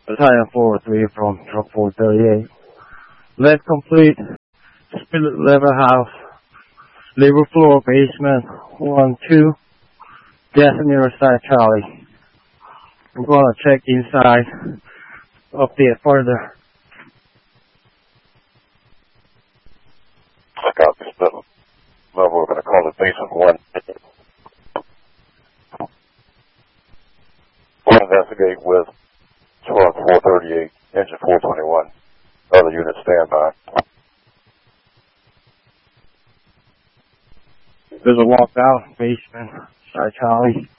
Battalion 403 from Truck 438. Left complete. Split level house. Labor floor, basement, 1, 2. Gas near side Charlie. I'm gonna check inside. Update further. Check out the split level. We're gonna call it basement 1. We'll investigate with Truck 438, engine 421. Other units stand by. There's a walkout, basement, side Charlie.